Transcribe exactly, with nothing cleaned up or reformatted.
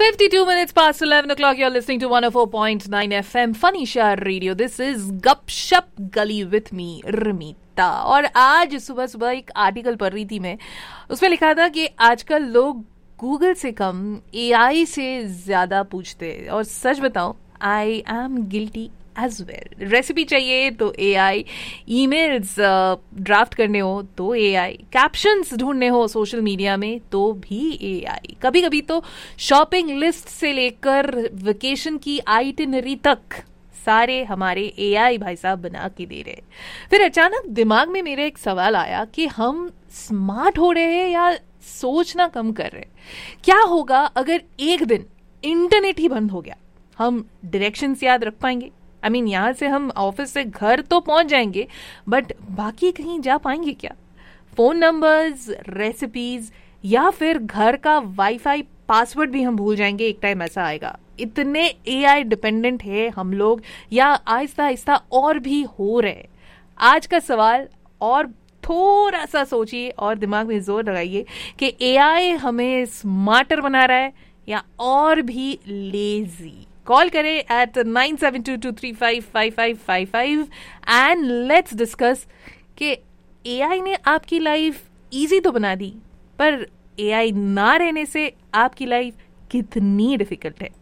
fifty-two minutes past eleven o'clock. You're listening to one oh four point nine F M Fanisha Radio. This is Gupshup Gully with me, रमीता. और आज सुबह सुबह एक article पढ़ रही थी मैं, उसमें लिखा था कि आजकल लोग गूगल से कम एआई से ज्यादा पूछते हैं. और सच बताऊं, I am guilty as well. Recipe चाहिए तो एआई, ईमेल्स ड्राफ्ट करने हो तो एआई, कैप्शंस ढूंढने हो सोशल मीडिया में तो भी एआई. कभी कभी तो शॉपिंग लिस्ट से लेकर वेकेशन की आइटिनरी तक सारे हमारे एआई भाई साहब बना के दे रहे. फिर अचानक दिमाग में मेरे एक सवाल आया कि हम स्मार्ट हो रहे हैं या सोचना कम कर रहे. क्या होगा अगर एक दिन इंटरनेट ही बंद हो गया? हम डायरेक्शंस याद रख पाएंगे? आई मीन यहाँ से हम ऑफिस से घर तो पहुंच जाएंगे, बट बाकी कहीं जा पाएंगे क्या? फोन नंबर्स, रेसिपीज या फिर घर का वाईफाई पासवर्ड भी हम भूल जाएंगे. एक टाइम ऐसा आएगा. इतने एआई डिपेंडेंट है हम लोग, या आहिस्ता आहिस्ता और भी हो रहे? आज का सवाल, और थोड़ा सा सोचिए और दिमाग में जोर लगाइए कि एआई हमें स्मार्टर बना रहा है या और भी लेजी. कॉल करें eight nine seven to to three five five five five five and let's discuss कि एआई ने आपकी लाइफ इजी तो बना दी, पर एआई ना रहने से आपकी लाइफ कितनी डिफिकल्ट है.